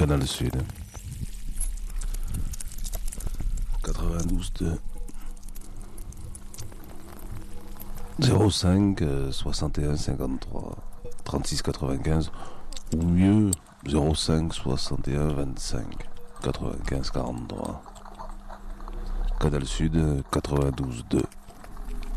Canal Sud. 92.2. 05 61 53 36 95 ou mieux 05 61 25 95 43. Canal Sud 92.2.